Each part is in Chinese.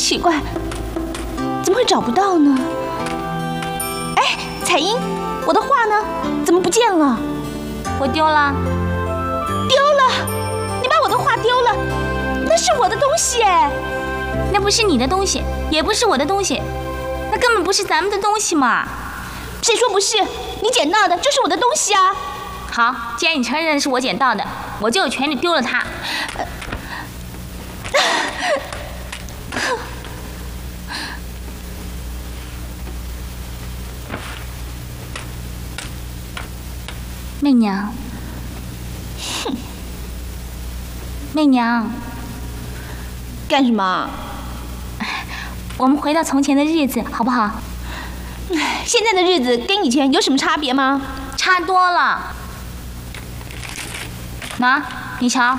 奇怪，怎么会找不到呢？哎，彩英，我的画呢？怎么不见了？ 我丢了。 丢了？你把我的画丢了？那是我的东西哎！ 那不是你的东西，也不是我的东西，那根本不是咱们的东西嘛！ 谁说不是？你捡到的就是我的东西啊！ 好，既然你承认是我捡到的，我就有权利丢了它。媚娘， 哼， 媚娘， 干什么？ 我们回到从前的日子好不好？ 现在的日子跟以前有什么差别吗？ 差多了。喏，你瞧，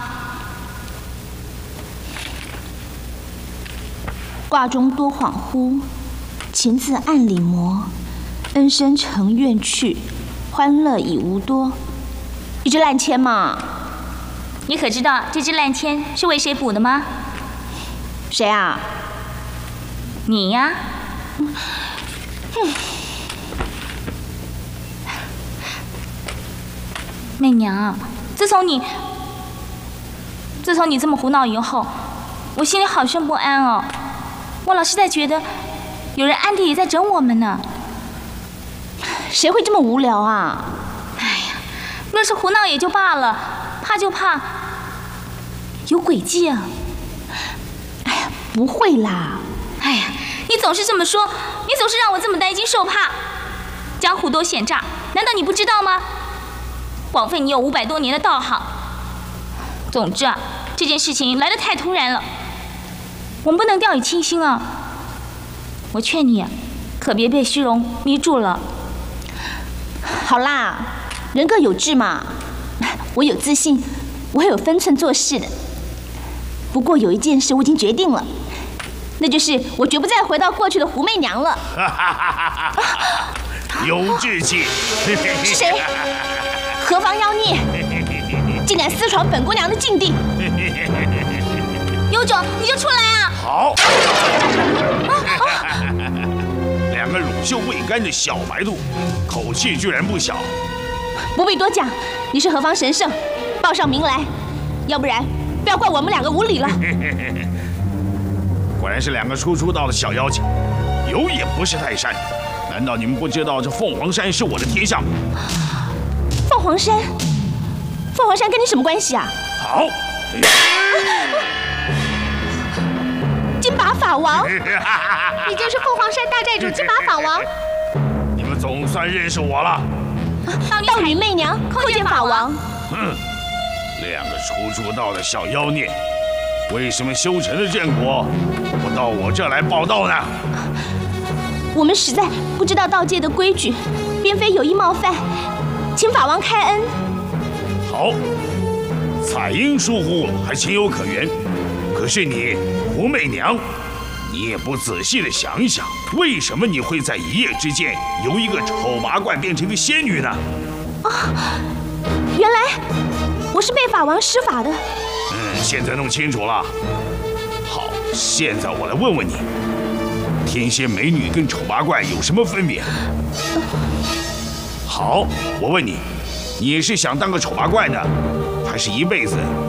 挂中多恍惚，情字暗里磨，恩深成怨去，欢乐已无多。一支烂签嘛。 你可知道这支烂签是为谁补的吗？ 谁啊？ 你呀。媚娘，自从你这么胡闹以后，我心里好生不安哦。我老是在觉得有人暗地里在整我们呢。 谁会这么无聊啊？ 哎呀，若是胡闹也就罢了，怕就怕有诡计啊。 哎呀，不会啦。 哎呀，你总是这么说，你总是让我这么担惊受怕。江湖多险诈，难道你不知道吗？枉费你有500多年的道行。总之啊，这件事情来得太突然了，我们不能掉以轻心啊。我劝你啊，可别被虚荣迷住了。 好啦，人各有志嘛。我有自信，我会有分寸做事的。不过有一件事我已经决定了，那就是我绝不再回到过去的胡媚娘了。 有志气。 是谁？何方妖孽，竟敢私闯本姑娘的禁地！ 有种你就出来啊！ 好。2个乳臭未干的小白兔，口气居然不小。 不必多讲，你是何方神圣，报上名来，要不然不要怪我们2个无礼了。 果然是2个初出道的小妖精，有眼不识泰山。难道你们不知道这凤凰山是我的天下吗？ 凤凰山？凤凰山跟你什么关系啊？ 好。 金拔法王，你就是凤凰山大寨主金拔法王。 你们总算认识我了。 道女媚娘，叩见法王。 2个初出道的小妖孽，为什么修成的正果不到我这来报道呢？ 我们实在不知道道界的规矩，便非有意冒犯，请法王开恩。 好，彩英疏忽还情有可原，可是你胡媚娘，你也不仔细的想一想，为什么你会在一夜之间由一个丑八怪变成一个仙女呢？ 原来我是被法王施法的。 现在弄清楚了。好，现在我来问问你，天仙美女跟丑八怪有什么分别？好，我问你，你是想当个丑八怪呢，还是一辈子